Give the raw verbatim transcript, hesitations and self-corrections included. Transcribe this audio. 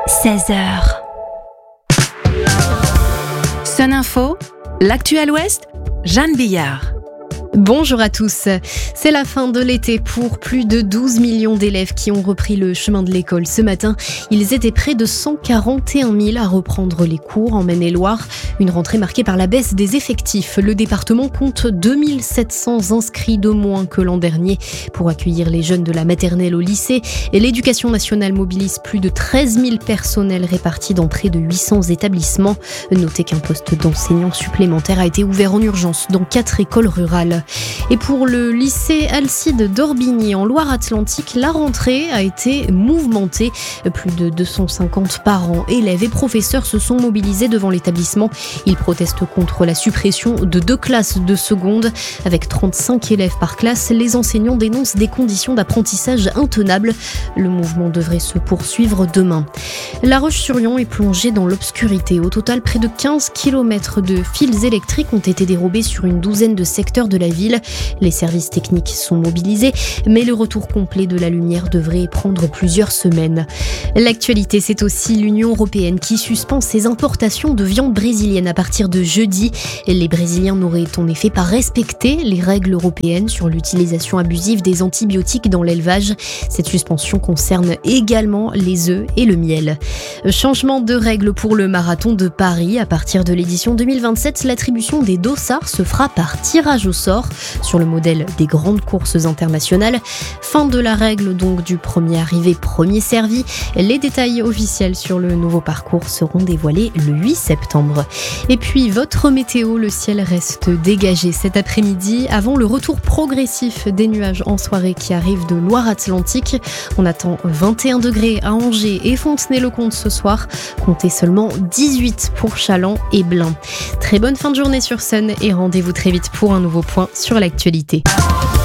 seize heures. Sun Info, l'actu à l'Ouest, Jeanne Billard. Bonjour à tous. C'est la fin de l'été pour plus de douze millions d'élèves qui ont repris le chemin de l'école. Ce matin, ils étaient près de cent quarante et un mille à reprendre les cours en Maine-et-Loire. Une rentrée marquée par la baisse des effectifs. Le département compte deux mille sept cents inscrits de moins que l'an dernier pour accueillir les jeunes de la maternelle au lycée. Et l'Éducation nationale mobilise plus de treize mille personnels répartis dans près de huit cents établissements. Notez qu'un poste d'enseignant supplémentaire a été ouvert en urgence dans quatre écoles rurales. Et pour le lycée Alcide d'Orbigny en Loire-Atlantique, la rentrée a été mouvementée. Plus de deux cent cinquante parents, élèves et professeurs se sont mobilisés devant l'établissement. Ils protestent contre la suppression de deux classes de seconde. Avec trente-cinq élèves par classe, les enseignants dénoncent des conditions d'apprentissage intenables. Le mouvement devrait se poursuivre demain. La Roche-sur-Yon est plongée dans l'obscurité. Au total, près de quinze kilomètres de fils électriques ont été dérobés sur une douzaine de secteurs de la ville. Les services techniques sont mobilisés, mais le retour complet de la lumière devrait prendre plusieurs semaines. L'actualité, c'est aussi l'Union européenne qui suspend ses importations de viande brésilienne à partir de jeudi. Les Brésiliens n'auraient en effet pas respecté les règles européennes sur l'utilisation abusive des antibiotiques dans l'élevage. Cette suspension concerne également les œufs et le miel. Changement de règles pour le marathon de Paris. À partir de l'édition deux mille vingt-sept, l'attribution des dossards se fera par tirage au sort, sur le modèle des grandes courses internationales. Fin de la règle donc du premier arrivé, premier servi. Les détails officiels sur le nouveau parcours seront dévoilés le huit septembre. Et puis votre météo, le ciel reste dégagé cet après-midi avant le retour progressif des nuages en soirée qui arrivent de Loire-Atlantique. On attend vingt et un degrés à Angers et Fontenay-le-Comte ce soir. Comptez seulement dix-huit pour Challans et Blain. Très bonne fin de journée sur Sun et rendez-vous très vite pour un nouveau point sur l'actualité.